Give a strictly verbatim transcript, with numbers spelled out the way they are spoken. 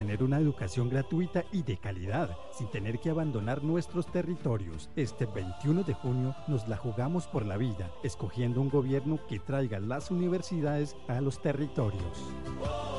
tener una educación gratuita y de calidad, sin tener que abandonar nuestros territorios. Este veintiuno de junio nos la jugamos por la vida, escogiendo un gobierno que traiga las universidades a los territorios.